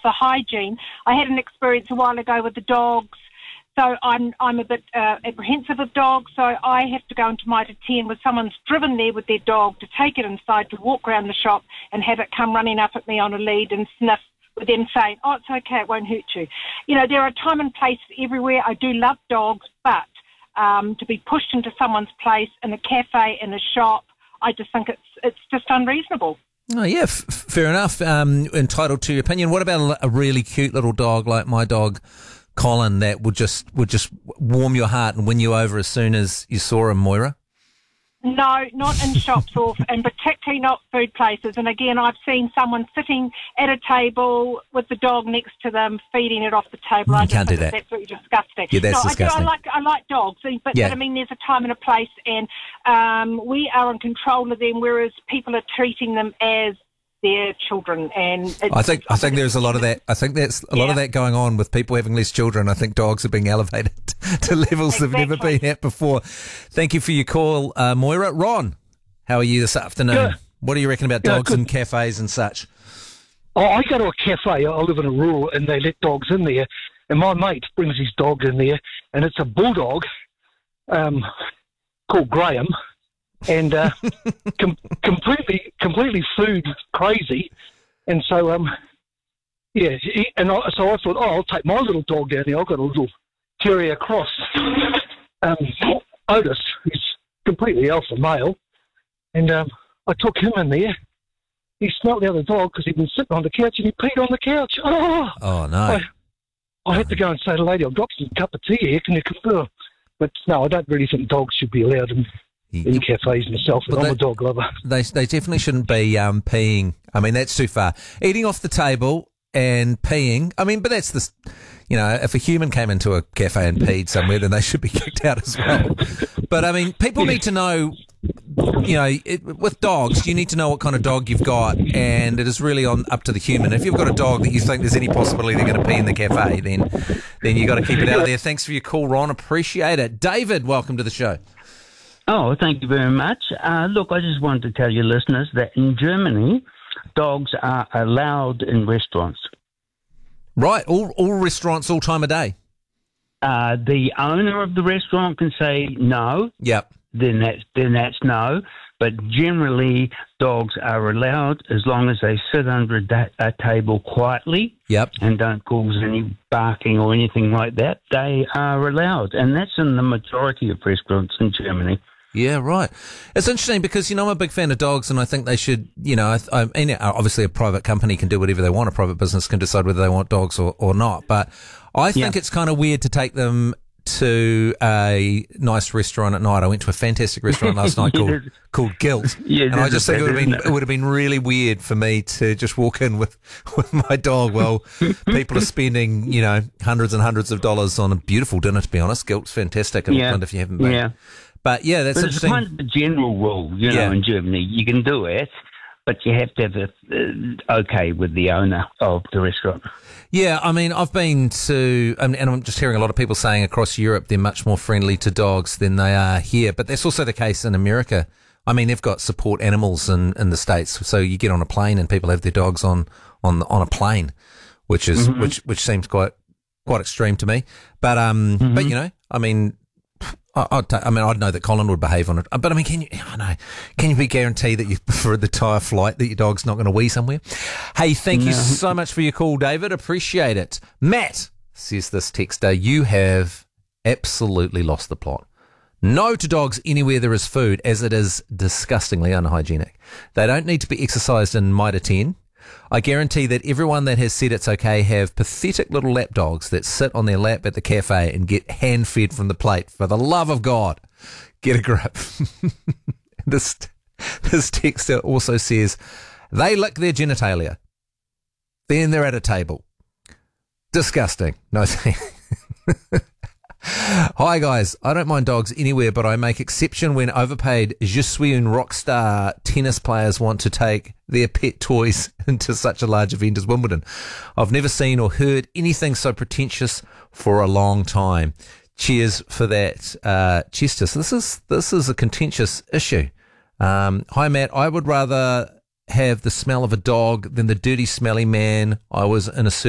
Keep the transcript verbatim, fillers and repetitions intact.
the hygiene. I had an experience a while ago with the dogs. So I'm I'm a bit uh, apprehensive of dogs, so I have to go into Mitre ten when someone's driven there with their dog to take it inside to walk around the shop and have it come running up at me on a lead and sniff with them saying, oh, it's okay, it won't hurt you. You know, there are time and place everywhere. I do love dogs, but um, to be pushed into someone's place in a cafe, in a shop, I just think it's it's just unreasonable. Oh, yeah, f- fair enough. Um, entitled to your opinion. What about a really cute little dog like my dog, Colin, that would just would just warm your heart and win you over as soon as you saw him, Moira? No, not in shops or and particularly not food places. And again, I've seen someone sitting at a table with the dog next to them, feeding it off the table. You I just can't do think that. It's absolutely disgusting. Yeah, that's no, disgusting. I, do, I like I like dogs, but, Yeah. but I mean, there's a time and a place, and um, we are in control of them, whereas people are treating them as their children. And it's, I think I think there's a lot of that. I think that's a lot of Yeah. that going on with people having less children. I think dogs are being elevated to levels they've never Exactly. been at before. Thank you for your call, uh, Moira. Ron, how are you this afternoon? Yeah. What do you reckon about Yeah, dogs good. in cafes and such? Oh, I go to a cafe. I live in a rural, and they let dogs in there. And my mate brings his dog in there, and it's a bulldog um, called Graham, and uh, com- completely, completely food crazy. And so, um, yeah, he, and I, so I thought, oh, I'll take my little dog down there. I've got a little terrier cross, um, Otis, who's completely alpha male, and um, I took him in there. He smelt the other dog because he'd been sitting on the couch and he peed on the couch. Oh, Oh no! I, I had to go and say to the lady, I've got some cup of tea here, can you confirm? But no, I don't really think dogs should be allowed in, in cafes myself, and Well, I'm that- a dog lover. They they definitely shouldn't be um, peeing. I mean, that's too far. Eating off the table and peeing. I mean, but that's the, you know, if a human came into a cafe and peed somewhere, then they should be kicked out as well. But I mean, people need to know, you know, it, with dogs, you need to know what kind of dog you've got, and it is really on up to the human. If you've got a dog that you think there's any possibility they're going to pee in the cafe, then then you got to keep it out there. Thanks for your call, Ron. Appreciate it. David, welcome to the show. Oh, thank you very much. Uh, look, I just wanted to tell your listeners that in Germany, dogs are allowed in restaurants. Right, all all restaurants, all time of day. Uh, the owner of the restaurant can say no, Yep. then that's then that's no. But generally, dogs are allowed as long as they sit under a, da- a table quietly Yep. and don't cause any barking or anything like that. They are allowed, and that's in the majority of restaurants in Germany. Yeah, right. It's interesting because, you know, I'm a big fan of dogs, and I think they should, you know, I, I mean, obviously a private company can do whatever they want. A private business can decide whether they want dogs or, or not. But I think Yeah. it's kind of weird to take them to a nice restaurant at night. I went to a fantastic restaurant last night called Yes. called Guilt, Yeah, and I there's just a think it would have better, been isn't it? it would have been really weird for me to just walk in with, with my dog while people are spending, you know, hundreds and hundreds of dollars on a beautiful dinner. To be honest, Guilt's fantastic in Yeah. Auckland if you haven't been. Yeah. But yeah, that's But it's interesting. kind of the general rule, you know, Yeah. in Germany. You can do it, but you have to have a uh, okay with the owner of the restaurant. Yeah, I mean, I've been to, and and I'm just hearing a lot of people saying across Europe they're much more friendly to dogs than they are here. But that's also the case in America. I mean, they've got support animals in, in the States. So you get on a plane and people have their dogs on, on, on a plane, which is, Mm-hmm. which, which seems quite, quite extreme to me. But, um, Mm-hmm. but you know, I mean, I, I'd ta- I mean, I'd know that Colin would behave on it. But I mean, can you, I know, can you be guaranteed that you, for the entire flight, that your dog's not going to wee somewhere? Hey, thank you No. so much for your call, David. Appreciate it. Matt says this texter, you have absolutely lost the plot. No to dogs anywhere there is food, as it is disgustingly unhygienic. They don't need to be exercised in Mitre ten. I guarantee that everyone that has said it's okay have pathetic little lap dogs that sit on their lap at the cafe and get hand-fed from the plate. For the love of God, get a grip. this, this texter also says, they lick their genitalia. Then they're at a table. Disgusting. No thanks. Hi guys, I don't mind dogs anywhere, but I make exception when overpaid je suis un rock star tennis players want to take their pet toys into such a large event as Wimbledon. I've never seen or heard anything so pretentious for a long time. Cheers for that, uh, Chester. So this is this is a contentious issue. Um, hi Matt, I would rather have the smell of a dog than the dirty, smelly man I was in a